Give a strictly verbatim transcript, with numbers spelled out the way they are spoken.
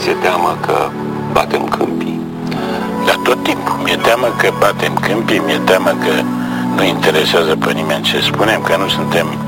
ți-e teamă că batem câmpii? Dar tot timpul mi-e teamă că batem câmpii, mi-e teamă că nu interesează pe nimeni ce spunem, că nu suntem